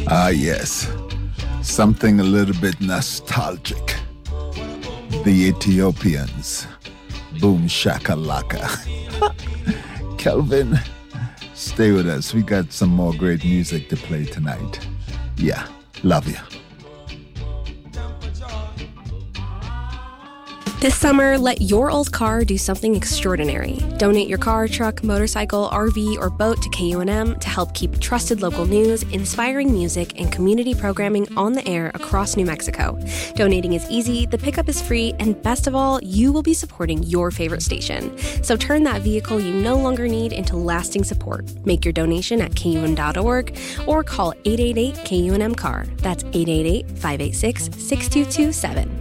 Ah, yes. Something a little bit nostalgic. The Ethiopians. Boom shakalaka. Kelvin, stay with us. We got some more great music to play tonight. Yeah, love you. This summer, let your old car do something extraordinary. Donate your car, truck, motorcycle, RV, or boat to KUNM to help keep trusted local news, inspiring music, and community programming on the air across New Mexico. Donating is easy, the pickup is free, and best of all, you will be supporting your favorite station. So turn that vehicle you no longer need into lasting support. Make your donation at KUN.org or call 888-KUNM-CAR. That's 888-586-6227.